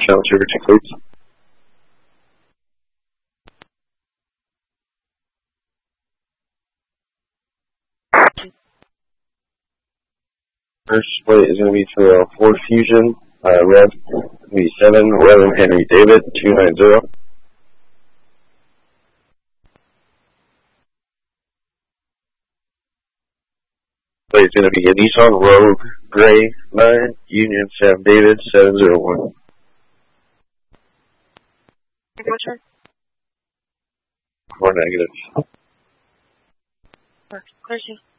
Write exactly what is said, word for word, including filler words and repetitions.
Channel Sugar two, please. First plate is going to be for a Ford Fusion, uh, Rev V seven, eleven Henry David, two nine zero. Plate is going to be a Nissan Rogue Gray nine, Union Sam David, seven zero one. Four negative. Clear.